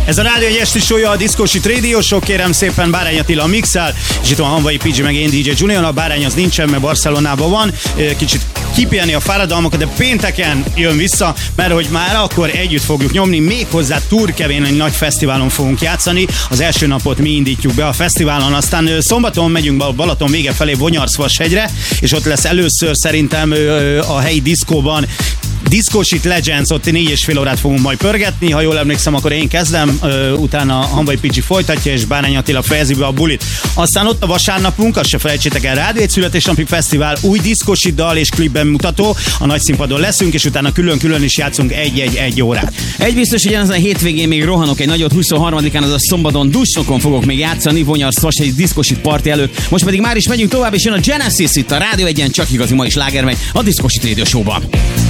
Ez a Rádió egy esti show, a Discoshit Radio Show, kérem szépen, Bárány Attila a mixel, és itt van Hanvai PG, meg én DJ Junior. A Bárány az nincsen, mert Barcelonában van, kicsit kipihenni a fáradalmakat, de pénteken jön vissza, mert hogy már akkor együtt fogjuk nyomni, méghozzá Turkevén egy nagy fesztiválon fogunk játszani. Az első napot mi indítjuk be a fesztiválon, aztán szombaton megyünk Balaton vége felé Vonyarszvashegyre, és ott lesz először szerintem a helyi diszkóban Discoshit Legends, ott 4,5 órát fogunk majd pörgetni, ha jól emlékszem, akkor én kezdem, utána Hanvai Picsi folytatja, és Bárány Attila fejezi be a bulit. Aztán ott a vasárnapunk, azt se felejtsétek el, Rádió egy születésnapi fesztivál, új Discoshit dal és klipben mutató, a nagy színpadon leszünk, és utána külön-külön is játszunk egy órát. Egy biztos, hogy ezen a hétvégén még rohanok egy nagyot, 23-án, az a szombaton Dusnokon fogok még játszani, Vonyarszvas egy Discoshit party előtt. Most pedig már is megyünk tovább, és jön a Genesis itt a Rádió 1-en, csak igazi ma is sláger megy a Discoshit Radio Show-ban.